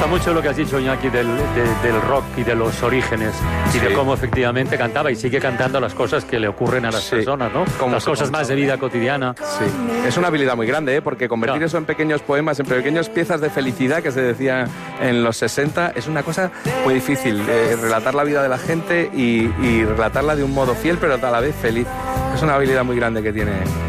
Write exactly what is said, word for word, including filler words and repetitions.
gusta mucho lo que has dicho, Iñaki, del, de, del rock y de los orígenes, y sí. de cómo efectivamente cantaba y sigue cantando las cosas que le ocurren a las sí. personas, ¿no? Las cosas más de vida cotidiana. Sí, es una habilidad muy grande, ¿eh? Porque convertir claro. eso en pequeños poemas, en pequeñas piezas de felicidad, que se decía en los sesenta, es una cosa muy difícil. Eh, relatar la vida de la gente y, y relatarla de un modo fiel, pero a la vez feliz. Es una habilidad muy grande que tiene